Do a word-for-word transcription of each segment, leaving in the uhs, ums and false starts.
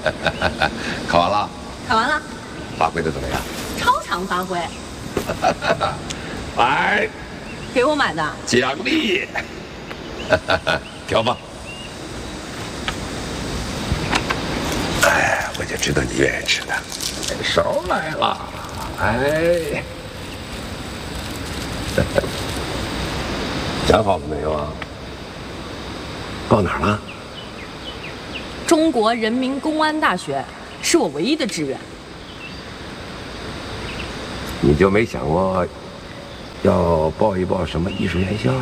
考完了？ 考完了。 发挥的怎么样？ 超常发挥。 来， 给我买的奖励。挑吧。哎，我就知道你愿意吃的。手来了，哎。想好了没有啊？报哪儿了？ 中国人民公安大学是我唯一的志愿。 你就没想过要报一报什么艺术院校？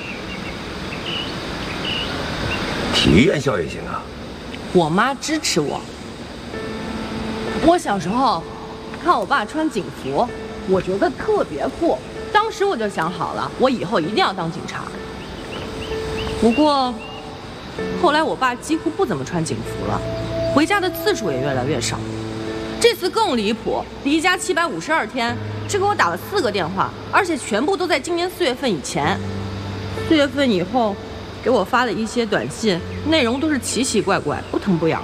体育院校也行啊。 我妈支持我。我小时候看我爸穿警服，我觉得特别酷。当时我就想好了，我以后一定要当警察。不过后来我爸几乎不怎么穿警服了，回家的次数也越来越少。这次更离谱，离家七百五十二天，只给我打了四个电话，而且全部都在今年四月份以前。四月份以后，给我发了一些短信，内容都是奇奇怪怪、不疼不痒的。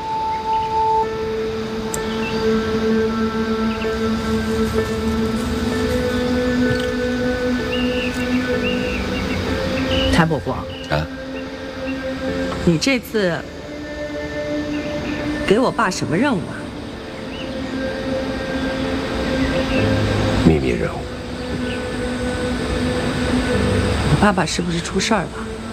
谭伯伯啊，你这次给我爸什么任务啊？ 秘密任务。 我爸爸是不是出事儿了？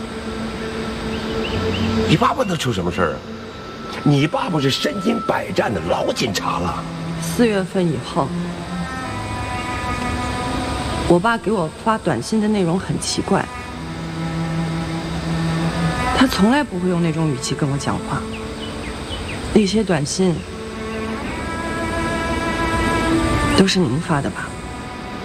你爸爸能出什么事儿啊？你爸爸是身经百战的老警察了。 四月份以后，我爸给我发短信的内容很奇怪。他从来不会用那种语气跟我讲话。那些短信都是您发的吧？